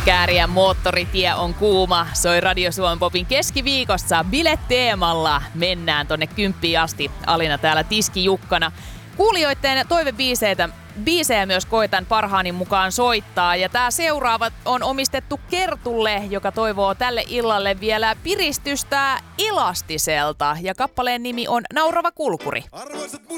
Kääriän moottoritie on kuuma. Soi Radio Suomen Popin keskiviikossa bileteemalla. Mennään tonne 10 asti. Alina täällä tiskijukkana. Kuulijoiden toivebiisejä myös koitan parhaani mukaan soittaa. Ja tää seuraava on omistettu Kertulle, joka toivoo tälle illalle vielä piristystä Elastiselta. Ja kappaleen nimi on Naurava kulkuri.